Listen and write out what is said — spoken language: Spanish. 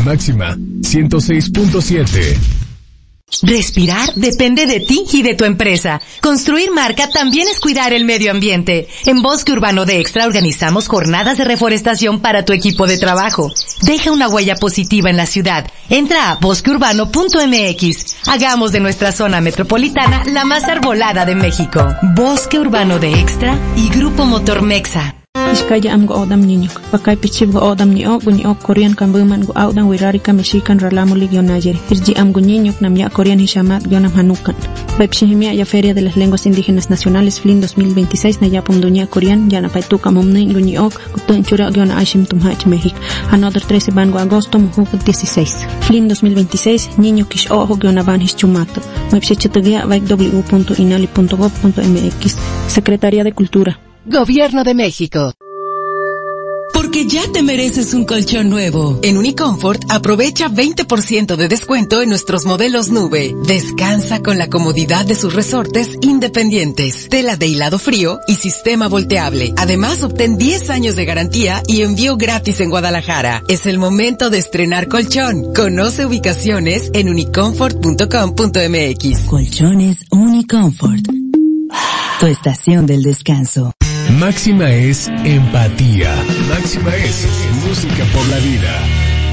Máxima 106.7. Respirar depende de ti y de tu empresa. Construir marca también es cuidar el medio ambiente. En Bosque Urbano de Extra organizamos jornadas de reforestación para tu equipo de trabajo. Deja una huella positiva en la ciudad. Entra a bosqueurbano.mx. Hagamos de nuestra zona metropolitana la más arbolada de México. Bosque Urbano de Extra y Grupo Motor Mexa. Iskaya am go odam niño, bakay pichib go odam ni o Korean kambuman go odam wirari Mexican ralamuli gionayeri. Irji am go niño namya Korean hishamat gionam hanukan. Pepshimia ya Feria de las Lenguas Indígenas Nacionales FLIN 2026 na yapum dunya Korean yana paituka momne guniok gutun chura giona ashim tumhach México. Another 13 ban go agosto mujuk 16. FLIN 2026 niño kish ojo giona ban hischumato. Mepshechatugia vaik w.inali.gov.mx. Secretaría de Cultura. Gobierno de México. Porque ya te mereces un colchón nuevo. En Unicomfort aprovecha 20% de descuento en nuestros modelos nube. Descansa con la comodidad de sus resortes independientes, tela de hilado frío y sistema volteable. Además, obtén 10 años de garantía y envío gratis en Guadalajara. Es el momento de estrenar colchón. Conoce ubicaciones en unicomfort.com.mx. Colchones Unicomfort. Tu estación del descanso. Máxima es empatía. Máxima es música por la vida.